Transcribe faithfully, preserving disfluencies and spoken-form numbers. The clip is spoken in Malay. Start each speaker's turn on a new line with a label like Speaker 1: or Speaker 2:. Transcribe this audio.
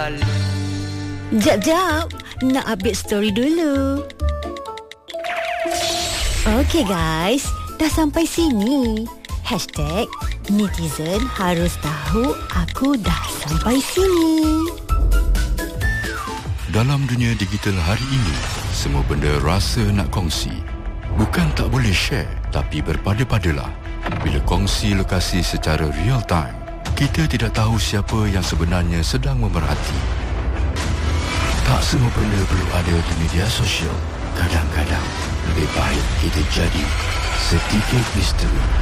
Speaker 1: Jap, jap. Nak update story dulu. Okay guys, dah sampai sini. Hashtag netizen harus tahu aku dah sampai sini.
Speaker 2: Dalam dunia digital hari ini, semua benda rasa nak kongsi. Bukan tak boleh share, tapi berpada-padalah. Bila kongsi lokasi secara real time, kita tidak tahu siapa yang sebenarnya sedang memerhati. Tak semua benda perlu ada di media sosial. Kadang-kadang lebih baik kita jadi sedikit misteri